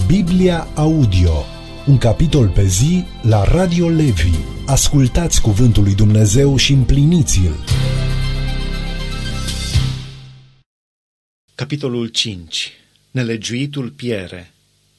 Biblia Audio, un capitol pe zi la Radio Levi. Ascultați cuvântul lui Dumnezeu și împliniți-l. Capitolul 5. Nelegiuitul piere.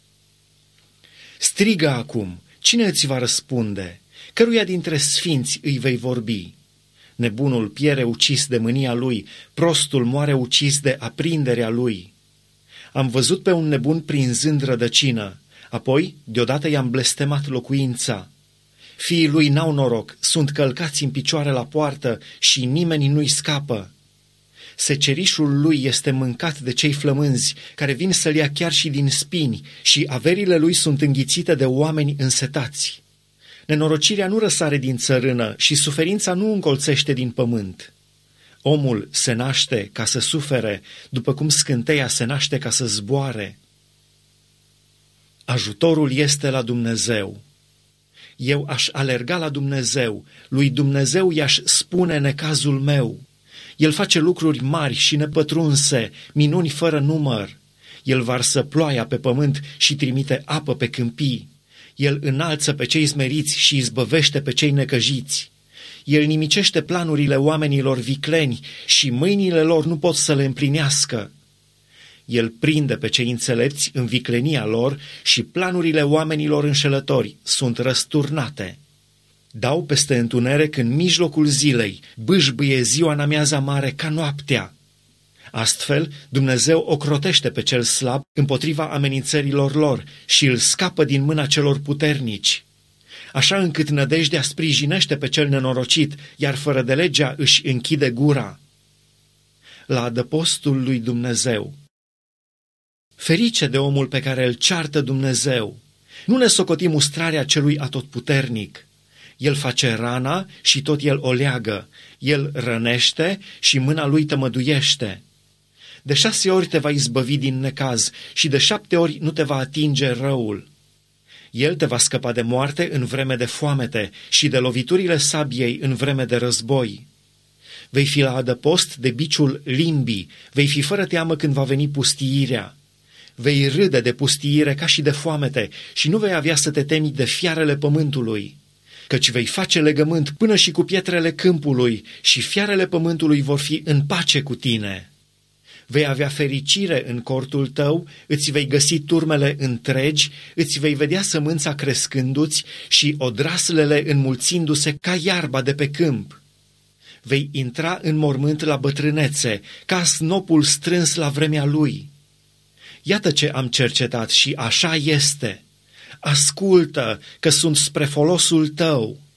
Strigă acum, cine îți va răspunde? Căruia dintre sfinți îi vei vorbi? Nebunul piere ucis de mânia lui, prostul moare ucis de aprinderea lui. Am văzut pe un nebun prinzând rădăcină, apoi deodată i-am blestemat locuința. Fiii lui n-au noroc, sunt călcați în picioare la poartă și nimeni nu-i scapă. Secerișul lui este mâncat de cei flămânzi, care vin să-l ia chiar și din spini, și averile lui sunt înghițite de oameni însetați. Nenorocirea nu răsare din țărână și suferința nu încolțește din pământ. Omul se naște ca să sufere, după cum scânteia se naște ca să zboare. Ajutorul este la Dumnezeu. Eu aș alerga la Dumnezeu, lui Dumnezeu i-aș spune necazul meu. El face lucruri mari și nepătrunse, minuni fără număr. El varsă ploaia pe pământ și trimite apă pe câmpii. El înalță pe cei smeriți și izbăvește pe cei necăjiți. El nimicește planurile oamenilor vicleni și mâinile lor nu pot să le împlinească. El prinde pe cei înțelepți în viclenia lor și planurile oamenilor înșelători sunt răsturnate. Dau peste întuneric în mijlocul zilei, bâșbâie ziua în amiaza mare ca noaptea. Astfel, Dumnezeu ocrotește pe cel slab împotriva amenințărilor lor și îl scapă din mâna celor puternici. Așa încât nădejdea sprijinește pe cel nenorocit, iar fără de legea își închide gura. La adăpostul lui Dumnezeu. Ferice de omul pe care îl ceartă Dumnezeu. Nu ne socotim mustrarea celui atotputernic. El face rana și tot el o leagă. El rănește și mâna lui tămăduiește. De 6 ori te va izbăvi din necaz și de 7 ori nu te va atinge răul. El te va scăpa de moarte în vreme de foamete și de loviturile sabiei în vreme de război. Vei fi la adăpost de biciul limbii, vei fi fără teamă când va veni pustiirea. Vei râde de pustiire ca și de foamete și nu vei avea să te temi de fiarele pământului, căci vei face legământ până și cu pietrele câmpului și fiarele pământului vor fi în pace cu tine. Vei avea fericire în cortul tău, îți vei găsi turmele întregi, îți vei vedea sămânța crescându-ți și odraslele înmulțindu-se ca iarba de pe câmp. Vei intra în mormânt la bătrânețe, ca snopul strâns la vremea lui. Iată ce am cercetat și așa este. Ascultă, că sunt spre folosul tău.